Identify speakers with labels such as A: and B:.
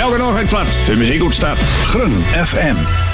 A: elke nog het plat. De muziek goed staat.
B: Grun FM.